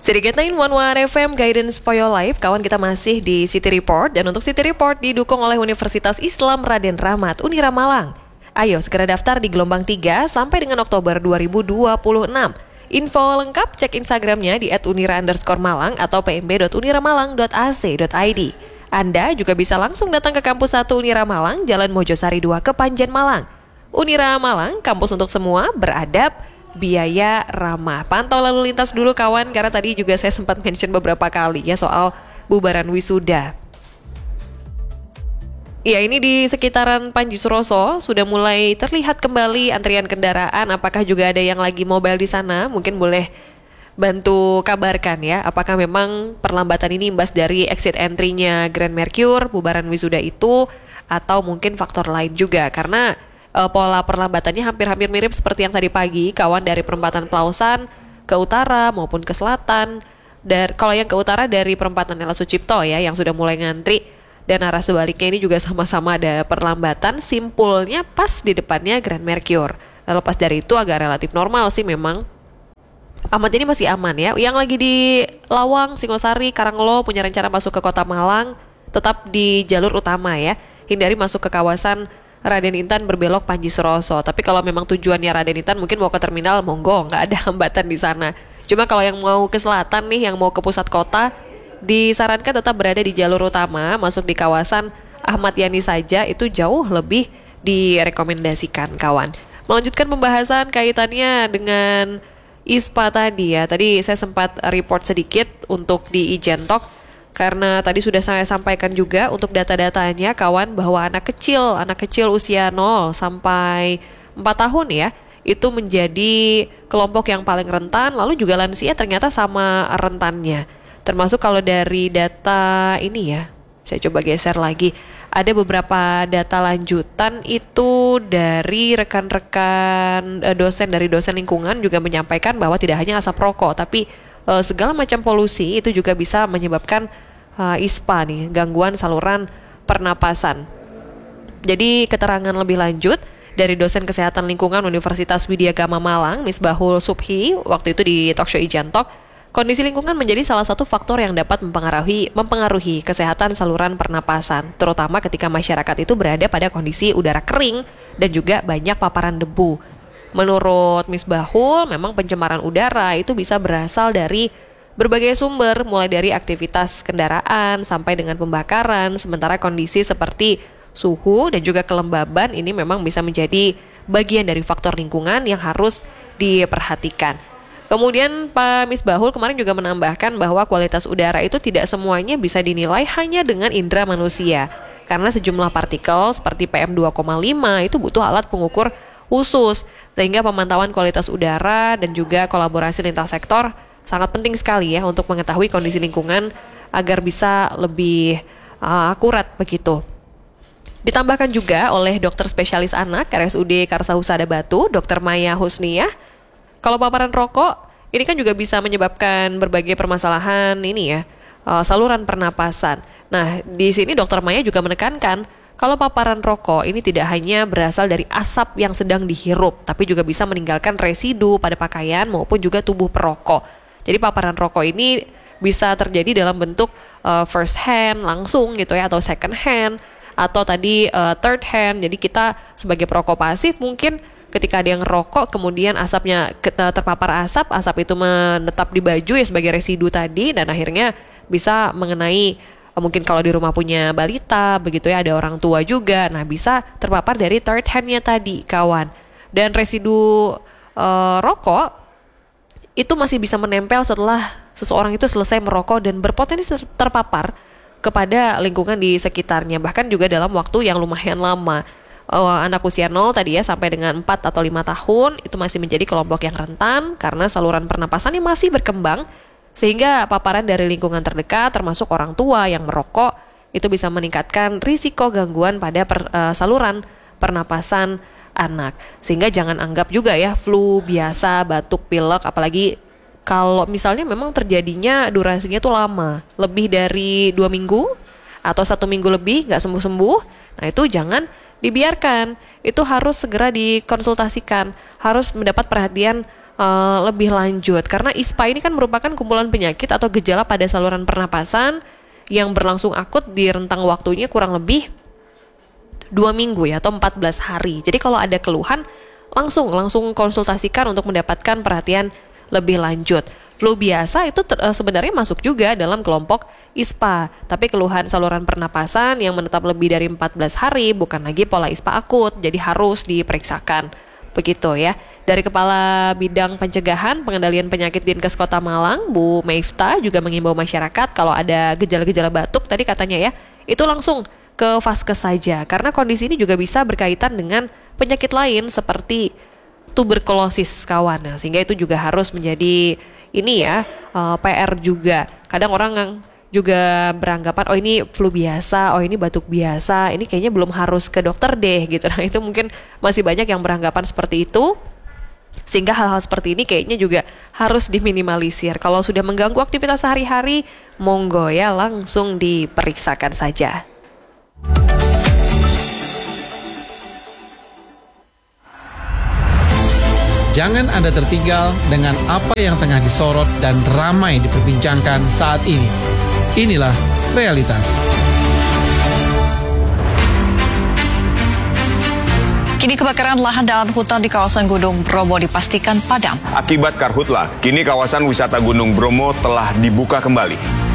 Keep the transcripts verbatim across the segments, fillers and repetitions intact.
Sedikit sembilan satu F M Guidance for Your Life. Kawan, kita masih di City Report. Dan untuk City Report didukung oleh Universitas Islam Raden Rahmat Unira Malang. Ayo segera daftar di gelombang tiga sampai dengan Oktober dua ribu dua puluh enam. Info lengkap cek Instagramnya di et unira underscore malang atau p m b dot unira malang dot a c dot i d. Anda juga bisa langsung datang ke kampus satu Unira Malang, Jalan Mojosari dua, Kepanjen Malang. Unira Malang, kampus untuk semua, beradab, biaya ramah. Pantau lalu lintas dulu kawan, karena tadi juga saya sempat mention beberapa kali ya soal bubaran wisuda. Ya, ini di sekitaran Panji Suroso sudah mulai terlihat kembali antrian kendaraan. Apakah juga ada yang lagi mobile di sana? Mungkin boleh bantu kabarkan ya, apakah memang perlambatan ini imbas dari exit entry-nya Grand Mercure, bubaran wisuda itu, atau mungkin faktor lain juga, karena uh, pola perlambatannya hampir-hampir mirip seperti yang tadi pagi, kawan, dari perempatan Plausan ke utara maupun ke selatan. Dan kalau yang ke utara dari perempatan Ella Sucipto ya, yang sudah mulai ngantri, dan arah sebaliknya ini juga sama-sama ada perlambatan, simpulnya pas di depannya Grand Mercure. Lalu pas dari itu agak relatif normal sih memang. Ahmad ini masih aman ya. Yang lagi di Lawang, Singosari, Karanglo punya rencana masuk ke Kota Malang, tetap di jalur utama ya. Hindari masuk ke kawasan Raden Intan berbelok Panji Suroso. Tapi kalau memang tujuannya Raden Intan mungkin mau ke terminal, monggo, nggak ada hambatan di sana. Cuma kalau yang mau ke selatan nih, yang mau ke pusat kota, disarankan tetap berada di jalur utama, masuk di kawasan Ahmad Yani saja, itu jauh lebih direkomendasikan kawan. Melanjutkan pembahasan kaitannya dengan I S P A tadi ya. Tadi saya sempat report sedikit untuk di Ijentok, karena tadi sudah saya sampaikan juga untuk data-datanya kawan, bahwa anak kecil, anak kecil usia nol sampai empat tahun ya, itu menjadi kelompok yang paling rentan. Lalu juga lansia ternyata sama rentannya. Termasuk kalau dari data ini ya, saya coba geser lagi. Ada beberapa data lanjutan itu dari rekan-rekan e, dosen dari dosen lingkungan juga menyampaikan bahwa tidak hanya asap rokok, tapi e, segala macam polusi itu juga bisa menyebabkan e, I S P A nih, gangguan saluran pernapasan. Jadi keterangan lebih lanjut dari dosen kesehatan lingkungan Universitas Widya Gama Malang, Misbahul Subhi, waktu itu di talkshow Ijentok, kondisi lingkungan menjadi salah satu faktor yang dapat mempengaruhi mempengaruhi kesehatan saluran pernapasan, terutama ketika masyarakat itu berada pada kondisi udara kering dan juga banyak paparan debu. Menurut Misbahul, memang pencemaran udara itu bisa berasal dari berbagai sumber, mulai dari aktivitas kendaraan sampai dengan pembakaran, sementara kondisi seperti suhu dan juga kelembaban ini memang bisa menjadi bagian dari faktor lingkungan yang harus diperhatikan. Kemudian Pak Misbahul kemarin juga menambahkan bahwa kualitas udara itu tidak semuanya bisa dinilai hanya dengan indera manusia, karena sejumlah partikel seperti P M dua koma lima itu butuh alat pengukur khusus, sehingga pemantauan kualitas udara dan juga kolaborasi lintas sektor sangat penting sekali ya untuk mengetahui kondisi lingkungan agar bisa lebih uh, akurat begitu. Ditambahkan juga oleh dokter spesialis anak R S U D Karsa Husada Batu, dokter Maya Husniyah, kalau paparan rokok ini kan juga bisa menyebabkan berbagai permasalahan ini ya, uh, saluran pernapasan. Nah, di sini dokter Maya juga menekankan kalau paparan rokok ini tidak hanya berasal dari asap yang sedang dihirup, tapi juga bisa meninggalkan residu pada pakaian maupun juga tubuh perokok. Jadi paparan rokok ini bisa terjadi dalam bentuk uh, first hand langsung gitu ya, atau second hand, atau tadi uh, third hand. Jadi kita sebagai perokok pasif mungkin ketika ada yang rokok kemudian asapnya terpapar asap, asap itu menetap di baju ya sebagai residu tadi, dan akhirnya bisa mengenai, mungkin kalau di rumah punya balita begitu ya, ada orang tua juga, nah bisa terpapar dari third hand-nya tadi kawan. Dan residu uh, rokok itu masih bisa menempel setelah seseorang itu selesai merokok dan berpotensi terpapar kepada lingkungan di sekitarnya, bahkan juga dalam waktu yang lumayan lama. Oh, anak usia nol tadi ya sampai dengan empat atau lima tahun itu masih menjadi kelompok yang rentan karena saluran pernapasannya masih berkembang, sehingga paparan dari lingkungan terdekat termasuk orang tua yang merokok itu bisa meningkatkan risiko gangguan pada per, uh, saluran pernapasan anak. Sehingga jangan anggap juga ya flu biasa, batuk, pilek, apalagi kalau misalnya memang terjadinya durasinya tuh lama, lebih dari dua minggu atau satu minggu lebih nggak sembuh-sembuh, nah itu jangan dibiarkan, itu harus segera dikonsultasikan, harus mendapat perhatian uh, lebih lanjut. Karena I S P A ini kan merupakan kumpulan penyakit atau gejala pada saluran pernapasan yang berlangsung akut di rentang waktunya kurang lebih dua minggu ya atau empat belas hari. Jadi kalau ada keluhan langsung langsung konsultasikan untuk mendapatkan perhatian lebih lanjut. Flu biasa itu ter, uh, sebenarnya masuk juga dalam kelompok I S P A, tapi keluhan saluran pernapasan yang menetap lebih dari empat belas hari bukan lagi pola I S P A akut, jadi harus diperiksakan. Begitu ya. Dari Kepala Bidang Pencegahan Pengendalian Penyakit Dinkes Kota Malang, Bu Meifta juga mengimbau masyarakat kalau ada gejala-gejala batuk tadi katanya ya, itu langsung ke vaskes saja karena kondisi ini juga bisa berkaitan dengan penyakit lain seperti tuberkulosis kawan. Nah, sehingga itu juga harus menjadi ini ya uh, P R juga. Kadang orang yang juga beranggapan oh ini flu biasa, oh ini batuk biasa, ini kayaknya belum harus ke dokter deh gitu. Nah itu mungkin masih banyak yang beranggapan seperti itu. Sehingga hal-hal seperti ini kayaknya juga harus diminimalisir. Kalau sudah mengganggu aktivitas sehari-hari, monggo ya langsung diperiksakan saja. Jangan Anda tertinggal dengan apa yang tengah disorot dan ramai diperbincangkan saat ini. Inilah realitas. Kini kebakaran lahan dan hutan di kawasan Gunung Bromo dipastikan padam. Akibat karhutla, kini kawasan wisata Gunung Bromo telah dibuka kembali.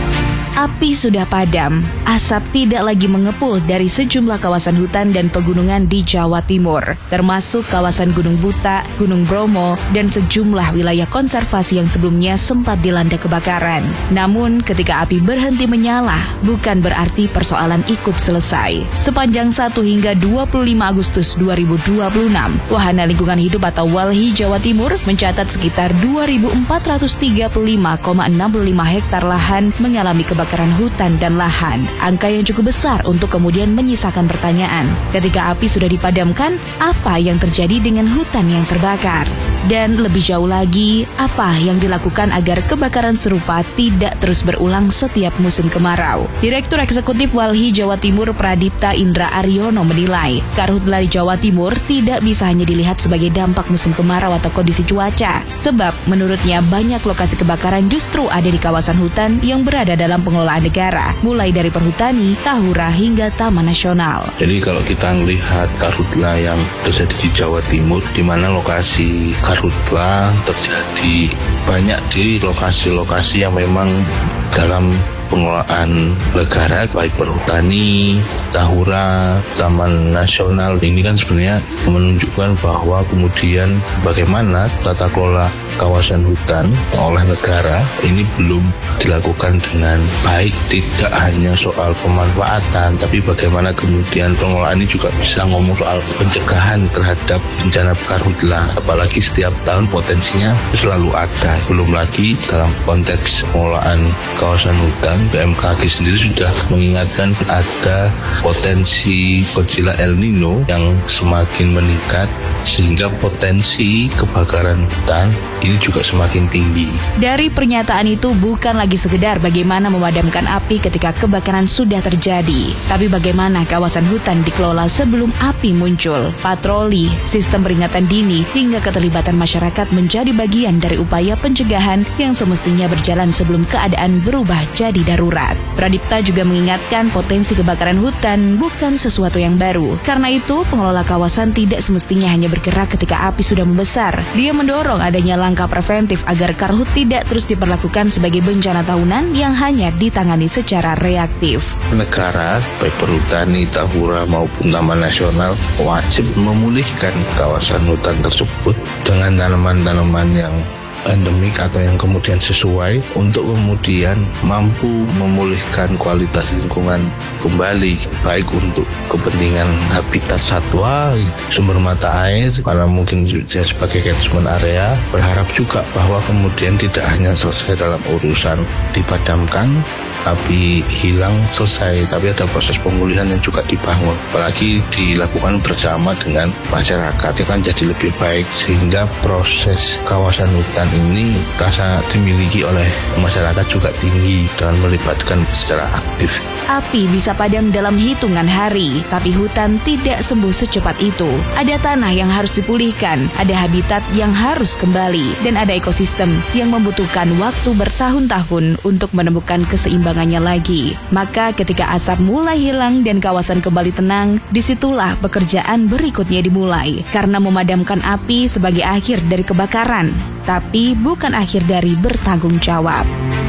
Api sudah padam, asap tidak lagi mengepul dari sejumlah kawasan hutan dan pegunungan di Jawa Timur, termasuk kawasan Gunung Buta, Gunung Bromo, dan sejumlah wilayah konservasi yang sebelumnya sempat dilanda kebakaran. Namun, ketika api berhenti menyala, bukan berarti persoalan ikut selesai. Sepanjang satu hingga dua puluh lima Agustus dua ribu dua puluh enam, Wahana Lingkungan Hidup atau Walhi Jawa Timur mencatat sekitar dua ribu empat ratus tiga puluh lima koma enam puluh lima hektar lahan mengalami kebakaran kebakaran hutan dan lahan. Angka yang cukup besar untuk kemudian menyisakan pertanyaan. Ketika api sudah dipadamkan, apa yang terjadi dengan hutan yang terbakar? Dan lebih jauh lagi, apa yang dilakukan agar kebakaran serupa tidak terus berulang setiap musim kemarau? Direktur Eksekutif Walhi Jawa Timur Pradipta Indra Aryono menilai, karhutla di Jawa Timur tidak bisa hanya dilihat sebagai dampak musim kemarau atau kondisi cuaca. Sebab menurutnya banyak lokasi kebakaran justru ada di kawasan hutan yang berada dalam pengelolaan negara, mulai dari perhutani, tahura hingga taman nasional. Jadi kalau kita melihat karhutla yang terjadi di Jawa Timur, di mana lokasi karhutla terjadi banyak di lokasi-lokasi yang memang dalam pengelolaan negara, baik perhutani, tahura, taman nasional. Ini kan sebenarnya menunjukkan bahwa kemudian bagaimana tata kelola kawasan hutan oleh negara ini belum dilakukan dengan baik. Tidak hanya soal pemanfaatan, tapi bagaimana kemudian pengelolaan ini juga bisa ngomong soal pencegahan terhadap bencana karhutla. Apalagi setiap tahun potensinya selalu ada. Belum lagi dalam konteks pengelolaan kawasan hutan, B M K G sendiri sudah mengingatkan ada potensi gejala El Nino yang semakin meningkat, sehingga potensi kebakaran hutan ini juga semakin tinggi. Dari pernyataan itu bukan lagi sekedar bagaimana memadamkan api ketika kebakaran sudah terjadi, tapi bagaimana kawasan hutan dikelola sebelum api muncul. Patroli, sistem peringatan dini, hingga keterlibatan masyarakat menjadi bagian dari upaya pencegahan yang semestinya berjalan sebelum keadaan berubah jadi darurat. Pradipta juga mengingatkan potensi kebakaran hutan bukan sesuatu yang baru. Karena itu, pengelola kawasan tidak semestinya hanya bergerak ketika api sudah membesar. Dia mendorong adanya langkah preventif agar karhut tidak terus diperlakukan sebagai bencana tahunan yang hanya ditangani secara reaktif. Negara, baik perhutani, tahura maupun taman nasional wajib memulihkan kawasan hutan tersebut dengan tanaman-tanaman yang endemik atau yang kemudian sesuai untuk kemudian mampu memulihkan kualitas lingkungan kembali, baik untuk kepentingan habitat satwa, sumber mata air, karena mungkin saya sebagai catchment area berharap juga bahwa kemudian tidak hanya selesai dalam urusan dipadamkan, api hilang selesai, tapi ada proses pemulihan yang juga dibangun. Apalagi dilakukan bersama dengan masyarakat, itu kan jadi lebih baik, sehingga proses kawasan hutan ini rasa dimiliki oleh masyarakat juga tinggi dan melibatkan secara aktif. Api bisa padam dalam hitungan hari, tapi hutan tidak sembuh secepat itu. Ada tanah yang harus dipulihkan, ada habitat yang harus kembali, dan ada ekosistem yang membutuhkan waktu bertahun-tahun untuk menemukan keseimbangannya lagi. Maka ketika asap mulai hilang dan kawasan kembali tenang, disitulah pekerjaan berikutnya dimulai. Karena memadamkan api sebagai akhir dari kebakaran, tapi bukan akhir dari bertanggung jawab.